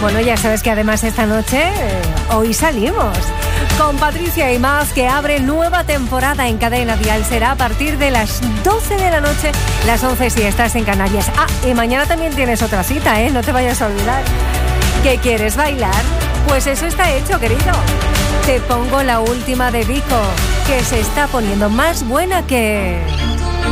Bueno, ya sabes que además esta noche, hoy salimos con Patricia y más, que abre nueva temporada en Cadena Dial. Será a partir de las 12 de la noche, las 11 si estás en Canarias. Ah, y mañana también tienes otra cita, no te vayas a olvidar. ¿Qué quieres bailar? Pues eso está hecho, querido. Te pongo la última de Vico, que se está poniendo más buena que...